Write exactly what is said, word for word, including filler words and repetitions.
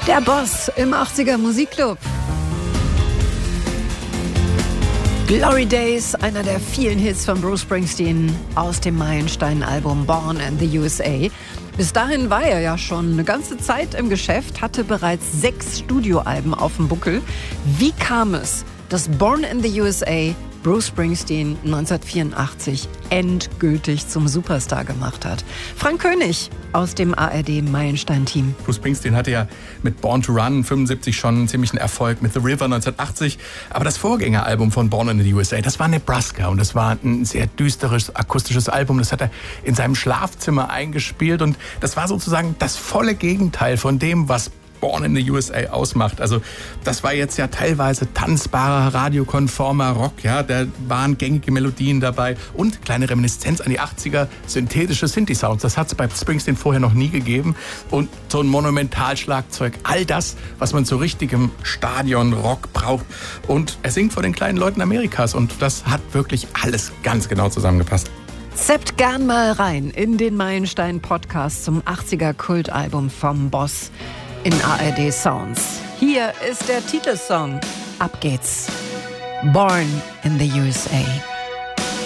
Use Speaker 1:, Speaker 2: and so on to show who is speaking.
Speaker 1: Der Boss im achtziger Musikclub. Glory Days, einer der vielen Hits von Bruce Springsteen aus dem Meilenstein-Album Born in the U S A. Bis dahin war er ja schon eine ganze Zeit im Geschäft, hatte bereits sechs Studioalben auf dem Buckel. Wie kam es, dass Born in the U S A Bruce Springsteen neunzehnhundertvierundachtzig endgültig zum Superstar gemacht hat? Frank König aus dem A R D-Meilenstein-Team.
Speaker 2: Bruce Springsteen hatte ja mit Born to Run fünfundsiebzig schon einen ziemlichen Erfolg, mit The River neunzehnhundertachtzig. Aber das Vorgängeralbum von Born in the U S A, das war Nebraska. Und das war ein sehr düsteres, akustisches Album. Das hat er in seinem Schlafzimmer eingespielt. Und das war sozusagen das volle Gegenteil von dem, was Born in the U S A ausmacht. Also das war jetzt ja teilweise tanzbarer, radiokonformer Rock, ja, da waren gängige Melodien dabei und kleine Reminiszenz an die achtziger, synthetische Synthi-Sounds. Das hat es bei Springsteen vorher noch nie gegeben. Und so ein Monumentalschlagzeug, all das, was man zu richtigem Stadion-Rock braucht. Und er singt vor den kleinen Leuten Amerikas und das hat wirklich alles ganz genau zusammengepasst.
Speaker 1: Zappt gern mal rein in den Meilenstein-Podcast zum achtziger Kultalbum vom Boss in A R D Sounds. Hier ist der Titelsong. Ab geht's. Born in the U S A.